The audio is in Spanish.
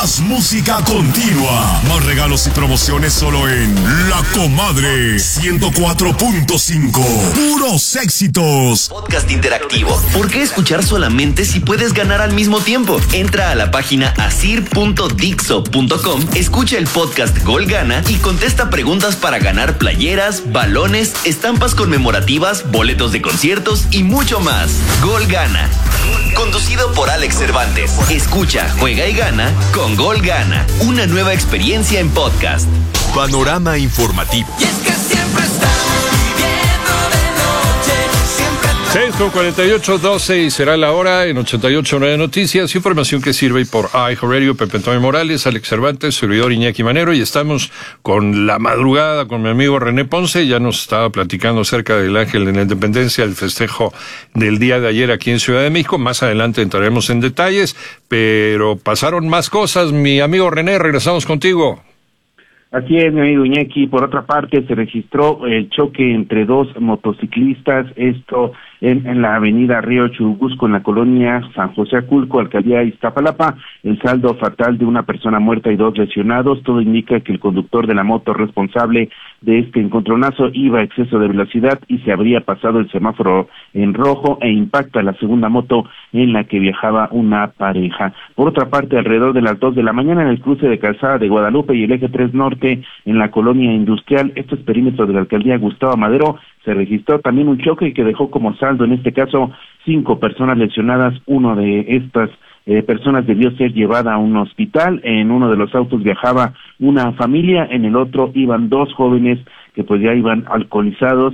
Más música continua. Más regalos y promociones solo en La Comadre 104.5. Puros éxitos. Podcast interactivo. ¿Por qué escuchar solamente si puedes ganar al mismo tiempo? Entra a la página asir.dixo.com, escucha el podcast Gol Gana y contesta preguntas para ganar playeras, balones, estampas conmemorativas, boletos de conciertos y mucho más. Gol Gana. Conducido por Alex Cervantes. Escucha, juega y gana con Gol Gana. Una nueva experiencia en podcast. Panorama informativo. Y es que siempre estamos viviendo de noche, siempre 6:48, 12 y será la hora en 88.9 Noticias. Información que sirve por iHeartRadio, Pepe Antonio Morales, Alex Cervantes, servidor Iñaki Manero, y estamos con la madrugada con mi amigo René Ponce. Ya nos estaba platicando acerca del Ángel de la Independencia, el festejo del día de ayer aquí en Ciudad de México. Más adelante entraremos en detalles, pero pasaron más cosas. Mi amigo René, regresamos contigo. Así es, mi amigo Iñaki. Por otra parte, se registró el choque entre dos motociclistas, esto en la avenida Río Churubusco, en la colonia San José Aculco, alcaldía Iztapalapa. El saldo fatal de una persona muerta y 2 lesionados. Todo indica que el conductor de la moto responsable de este encontronazo iba a exceso de velocidad y se habría pasado el semáforo en rojo e impacta la segunda moto en la que viajaba una pareja. Por otra parte, alrededor de las 2 de la mañana, en el cruce de Calzada de Guadalupe y el Eje 3 Norte, en la colonia industrial, estos perímetros de la alcaldía Gustavo Madero, se registró también un choque que dejó como saldo, en este caso, 5 personas lesionadas. Uno de estas personas debió ser llevada a un hospital. En uno de los autos viajaba una familia, en el otro iban 2 jóvenes que pues ya iban alcoholizados